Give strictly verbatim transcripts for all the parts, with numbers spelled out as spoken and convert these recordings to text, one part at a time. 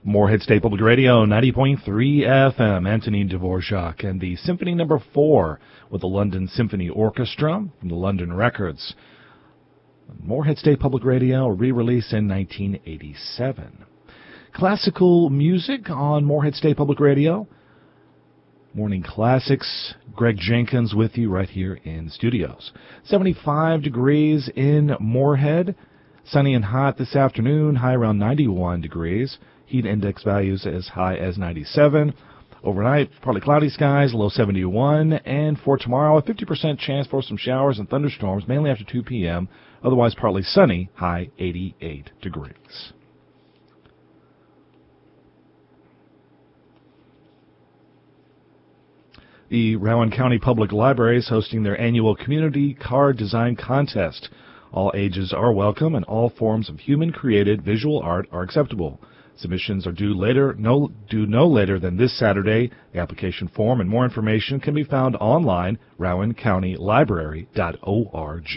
Moorhead State Public Radio, ninety point three F M. Antonin Dvorak and the Symphony Number Four with the London Symphony Orchestra from the London Records. Moorhead State Public Radio, re-release in nineteen eighty-seven. Classical music on Moorhead State Public Radio. Morning Classics. Greg Jenkins with you right here in studios. seventy-five degrees in Moorhead. Sunny and hot this afternoon. High around ninety-one degrees. Heat index values as high as ninety-seven. Overnight, partly cloudy skies, low seventy-one. And for tomorrow, a fifty percent chance for some showers and thunderstorms, mainly after two p.m. Otherwise, partly sunny, high eighty-eight degrees. The Rowan County Public Library is hosting their annual Community Card Design Contest. All ages are welcome, and all forms of human-created visual art are acceptable. Submissions are due later, no, due no later than this Saturday. The application form and more information can be found online, rowan county library dot org.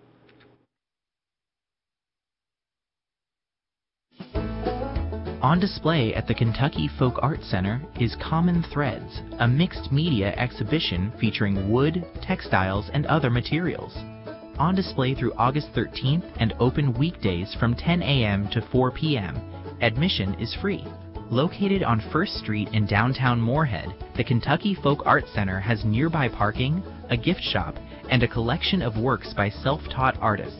On display at the Kentucky Folk Arts Center is Common Threads, a mixed media exhibition featuring wood, textiles, and other materials. On display through August thirteenth and open weekdays from ten a.m. to four p.m. Admission is free. Located on First Street in downtown Moorhead, the Kentucky Folk Arts Center has nearby parking, a gift shop, and a collection of works by self-taught artists.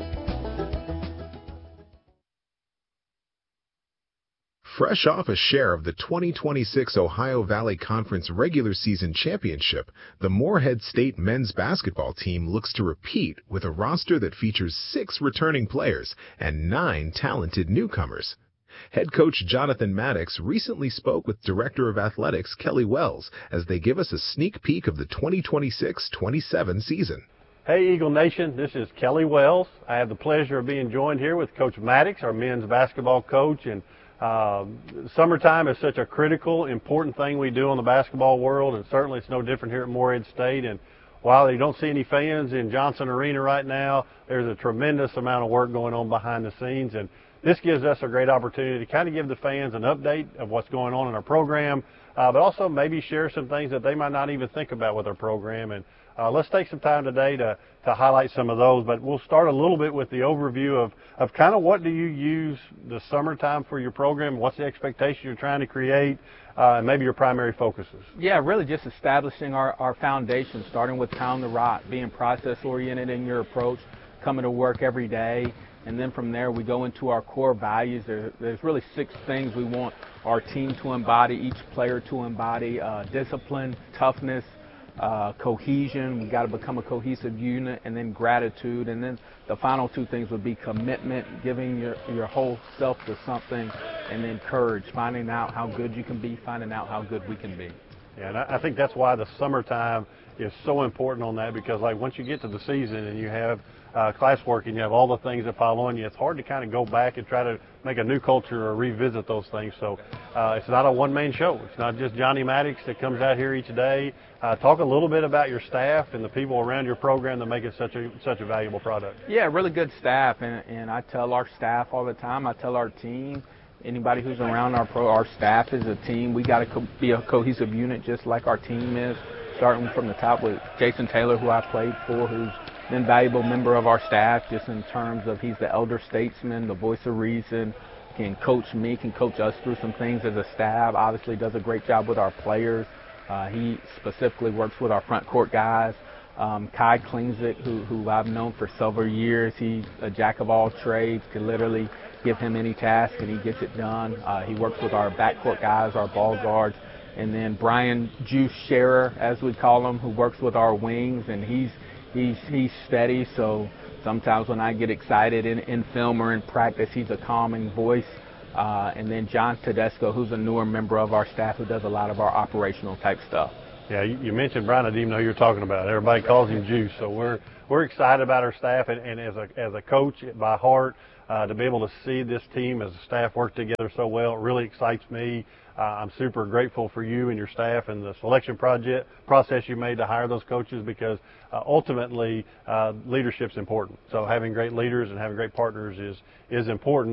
Fresh off a share of the twenty twenty-six Ohio Valley Conference regular season championship, the Moorhead State men's basketball team looks to repeat with a roster that features six returning players and nine talented newcomers. Head coach Jonathan Maddox recently spoke with Director of Athletics Kelly Wells as they give us a sneak peek of the twenty twenty-six twenty-seven season. Hey Eagle Nation, this is Kelly Wells. I have the pleasure of being joined here with Coach Maddox, our men's basketball coach, and Uh, summertime is such a critical, important thing we do in the basketball world, and certainly it's no different here at Moorhead State. And while you don't see any fans in Johnson Arena right now, there's a tremendous amount of work going on behind the scenes, and this gives us a great opportunity to kind of give the fans an update of what's going on in our program, uh, but also maybe share some things that they might not even think about with our program. And Uh, let's take some time today to, to highlight some of those, but we'll start a little bit with the overview of, of kind of what do you use the summertime for your program, what's the expectation you're trying to create, uh, and maybe your primary focuses. Yeah, really just establishing our, our foundation, starting with pound the rock, being process-oriented in your approach, coming to work every day, and then from there we go into our core values. There, there's really six things we want our team to embody, each player to embody: uh, discipline, toughness, Uh, cohesion. We got to become a cohesive unit, and then gratitude, and then the final two things would be commitment, giving your your whole self to something, and then courage, finding out how good you can be, finding out how good we can be. Yeah, and I, I think that's why the summertime is so important on that, because like once you get to the season and you have uh, classwork and you have all the things that pile on you, it's hard to kind of go back and try to make a new culture or revisit those things. So uh, it's not a one-man show. It's not just Johnny Maddox that comes out here each day. Uh, talk a little bit about your staff and the people around your program that make it such a such a valuable product. Yeah, really good staff, and, and I tell our staff all the time, I tell our team, anybody who's around our pro, our staff is a team. We got to co- be a cohesive unit just like our team is, starting from the top with Jason Taylor, who I played for, who's been a valuable member of our staff just in terms of he's the elder statesman, the voice of reason, can coach me, can coach us through some things as a staff, obviously does a great job with our players. Uh, he specifically works with our front court guys. Um, Kai Klingzik, who, who I've known for several years, he's a jack of all trades, can literally give him any task and he gets it done. Uh, he works with our backcourt guys, our ball guards. And then Brian Juice Scherer, as we call him, who works with our wings, and he's he's he's steady. So sometimes when I get excited in, in film or in practice, he's a calming voice. Uh, and then John Tedesco, who's a newer member of our staff, who does a lot of our operational type stuff. Yeah, you, you mentioned Brian. I didn't even know who you were talking about. Everybody calls him Juice. So we're we're excited about our staff, and, and as a as a coach by heart, uh, to be able to see this team as a staff work together so well, it really excites me. Uh, I'm super grateful for you and your staff and the selection project process you made to hire those coaches, because uh, ultimately uh, leadership's important. So having great leaders and having great partners is is important.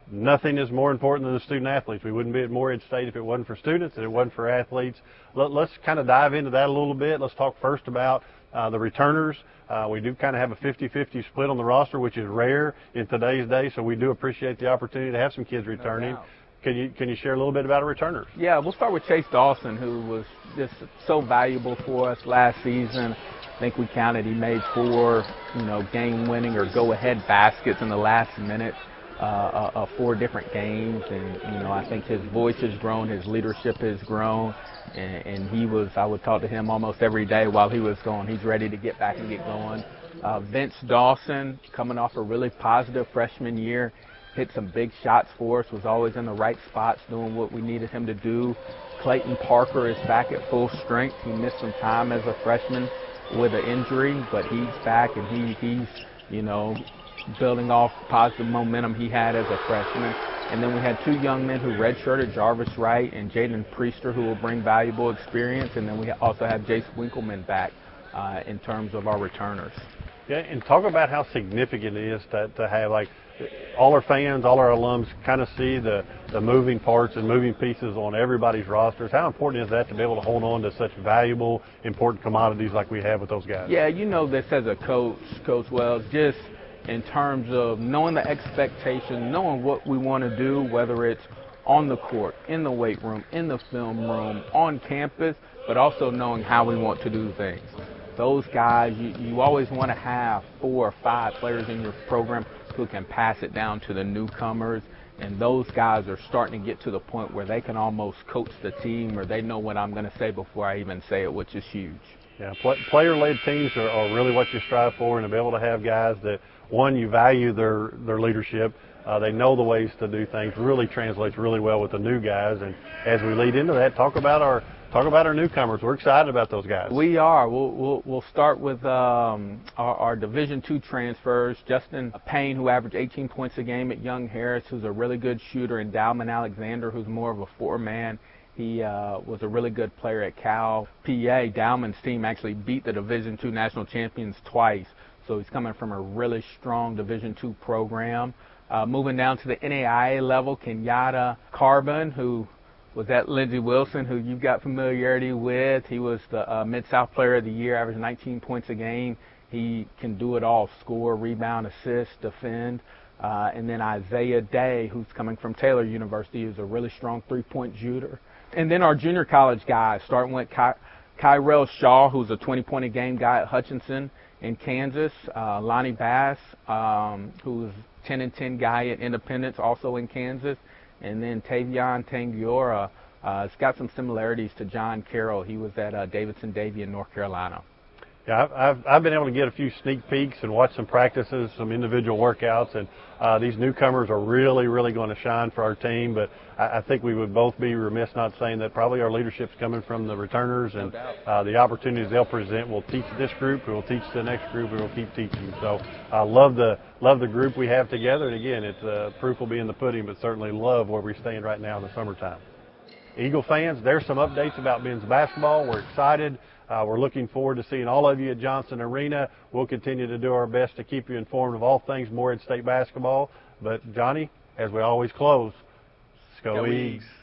nothing is more important than the student athletes. We wouldn't be at Morehead State if it wasn't for students and it wasn't for athletes. Let, let's kind of dive into that a little bit. Let's talk first about uh, the returners. Uh, we do kind of have a fifty fifty split on the roster, which is rare in today's day, so we do appreciate the opportunity to have some kids returning. No Can you can you share a little bit about our returners? Yeah, we'll start with Chase Dawson, who was just so valuable for us last season. I think we counted he made four, you know, game-winning or go-ahead baskets in the last minute uh, of four different games, and you know, I think his voice has grown, his leadership has grown, and, and he was. I would talk to him almost every day while he was gone. He's ready to get back and get going. Uh, Vince Dawson, coming off a really positive freshman year. Hit some big shots for us, was always in the right spots doing what we needed him to do. Clayton Parker is back at full strength. He missed some time as a freshman with an injury, but he's back and he, he's, you know, building off positive momentum he had as a freshman. And then we had two young men who redshirted, Jarvis Wright and Jaden Priester, who will bring valuable experience. And then we also have Jace Winkleman back uh, in terms of our returners. Yeah, and talk about how significant it is to, to have, like, all our fans, all our alums kind of see the, the moving parts and moving pieces on everybody's rosters. How important is that to be able to hold on to such valuable, important commodities like we have with those guys? Yeah, you know this as a coach, Coach Wells, just in terms of knowing the expectation, knowing what we want to do, whether it's on the court, in the weight room, in the film room, on campus, but also knowing how we want to do things. Those guys, you, you always want to have four or five players in your program who can pass it down to the newcomers, and those guys are starting to get to the point where they can almost coach the team, or they know what I'm going to say before I even say it, which is huge. Yeah, play, player-led teams are, are really what you strive for, and to be able to have guys that, one, you value their, their leadership, uh, they know the ways to do things, really translates really well with the new guys. And as we lead into that, talk about our Talk about our newcomers. We're excited about those guys. We are. We'll, we'll, we'll start with um, our, our Division two transfers. Justin Payne, who averaged eighteen points a game at Young Harris, who's a really good shooter, and Dalman Alexander, who's more of a four-man. He uh, was a really good player at Cal. P A, Dalman's team actually beat the Division two national champions twice, so he's coming from a really strong Division two program. Uh, moving down to the N A I A level, Kenyatta Carbon, who was at Lindsey Wilson, who you've got familiarity with. He was the uh, Mid-South Player of the Year, averaged nineteen points a game. He can do it all, score, rebound, assist, defend. Uh, and then Isaiah Day, who's coming from Taylor University, is a really strong three-point shooter. And then our junior college guys, starting with Ky- Kyrell Shaw, who's a twenty-point a game guy at Hutchinson in Kansas. Uh, Lonnie Bass, um, who's a ten and ten guy at Independence, also in Kansas. And then Tavion Tangiora, uh, it's got some similarities to John Carroll. He was at uh, Davidson-Davie in North Carolina. Yeah, I've, I've, I've been able to get a few sneak peeks and watch some practices, some individual workouts, and uh, these newcomers are really, really going to shine for our team. But I, I think we would both be remiss not saying that probably our leadership's coming from the returners, and uh, the opportunities they'll present will teach this group, who will teach the next group, and will keep teaching. So I love the love the group we have together. And again, it's uh, proof will be in the pudding, but certainly love where we stand right now in the summertime. Eagle fans, there's some updates about men's basketball. We're excited. Uh, we're looking forward to seeing all of you at Johnson Arena. We'll continue to do our best to keep you informed of all things Morehead State basketball. But, Johnny, as we always close, Go Eags.